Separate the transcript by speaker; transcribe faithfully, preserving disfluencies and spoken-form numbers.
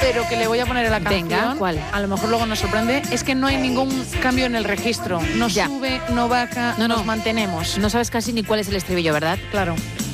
Speaker 1: pero que le voy a poner a la canción.
Speaker 2: Venga, ¿cuál?
Speaker 1: A lo mejor luego nos sorprende. Es que no hay ningún cambio en el registro. No
Speaker 2: ya.
Speaker 1: sube, no baja,
Speaker 2: no,
Speaker 1: nos
Speaker 2: no.
Speaker 1: mantenemos.
Speaker 2: No sabes casi ni cuál es el estribillo, ¿verdad?
Speaker 1: Claro.